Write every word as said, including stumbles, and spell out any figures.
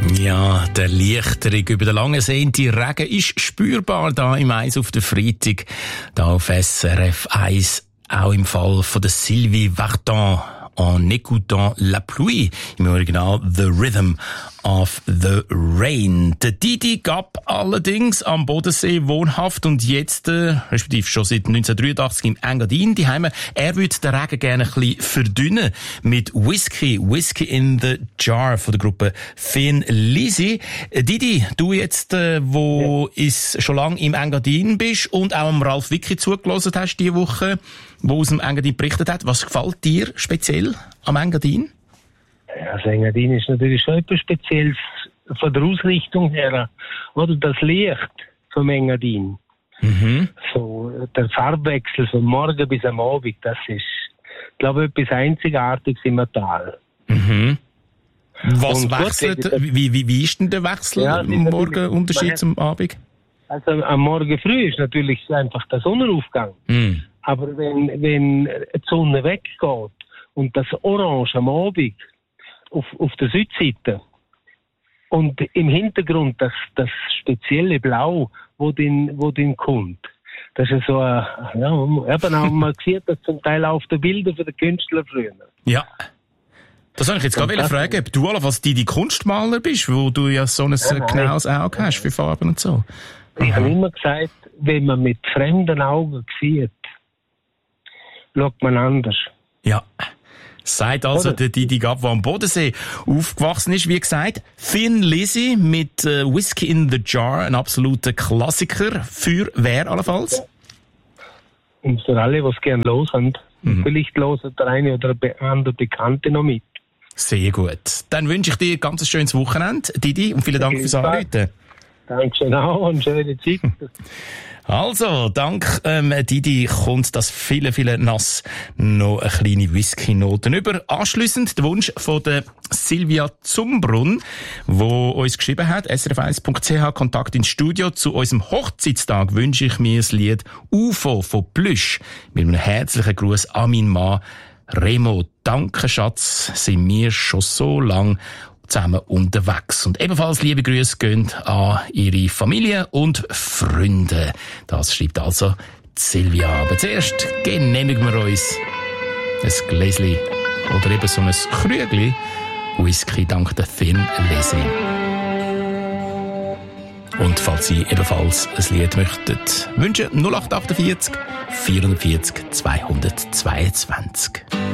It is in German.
Ja, der Erleichterung über den langen sehnten Regen ist spürbar da im Eis auf der Freitag, da auf S R F eins, auch im Fall von der Sylvie Vartan. En écoutant la pluie, im Original The Rhythm of the Rain. Der Didi Gab allerdings am Bodensee wohnhaft und jetzt, äh, respektive schon seit neunzehnhundertdreiundachtzig im Engadin daheim. Er würde den Regen gerne ein bisschen verdünnen mit Whisky, Whisky in the Jar von der Gruppe Thin Lizzy. Äh, Didi, du jetzt, äh, wo ja. ist schon lange im Engadin bist und auch am Ralf Wicki zugelassen hast diese Woche, wo aus dem Engadin berichtet hat. Was gefällt dir speziell am Engadin? Ja, das Engadin ist natürlich schon etwas Spezielles von der Ausrichtung her. Oder das Licht vom Engadin. Mhm. So, der Farbwechsel vom Morgen bis am Abend, das ist, glaube ich, etwas Einzigartiges im Tal. Mhm. Was Und wechselt, gut, wie, wie, wie ist denn der Wechsel ja, am Morgenunterschied zum Abend? Also am Morgen früh ist natürlich einfach der Sonnenaufgang. Mhm. Aber wenn, wenn die Sonne weggeht und das Orange am Abend auf, auf der Südseite und im Hintergrund das, das spezielle Blau, wo den, wo den kommt, das ist so ein, ja, eben auch, man sieht das zum Teil auf den Bildern von den Künstlern früher. Ja. Das soll ich jetzt gerade fragen, ob du allenfalls die, die Kunstmaler bist, wo du ja so ein ja, genaues Auge hast für Farben und so. Ich habe immer gesagt, wenn man mit fremden Augen sieht, schaut man anders. Ja. Sagt also Oder? der Didi Gab, der am Bodensee aufgewachsen ist, wie gesagt. Thin Lizzy mit äh, Whisky in the Jar, ein absoluter Klassiker. Für wer allenfalls? Ja. Und für alle, die es gerne hören. Mhm. Vielleicht hören der eine oder andere Bekannte noch mit. Sehr gut. Dann wünsche ich dir ein ganz schönes Wochenende, Didi, und vielen Dank fürs Anrufen. Dankeschön auch und schöne Zeit. Also, dank ähm, Didi kommt das viele, viele nass noch eine kleine Whisky-Noten über. Anschliessend der Wunsch von der Silvia Zumbrunn, wo uns geschrieben hat, s r f eins punkt c h, Kontakt ins Studio. Zu unserem Hochzeitstag wünsche ich mir das Lied U F O von Plüsch mit einem herzlichen Gruß an meinen Mann Remo. Danke, Schatz, sind wir schon so lang zusammen unterwegs. Und ebenfalls liebe Grüße gehen an ihre Familie und Freunde. Das schreibt also Silvia. Aber zuerst genehmigen wir uns ein Gläschen oder eben so ein Krügli Whisky dank der Thin Lizzy. Und falls Sie ebenfalls ein Lied möchten wünschen, null acht acht vier vierundvierzig zweihundertzweiundzwanzig.